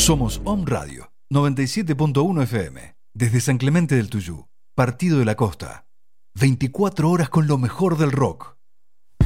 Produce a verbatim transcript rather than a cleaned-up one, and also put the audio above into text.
Somos Om Radio, noventa y siete punto uno F M, desde San Clemente del Tuyú, Partido de la Costa. veinticuatro horas con lo mejor del rock.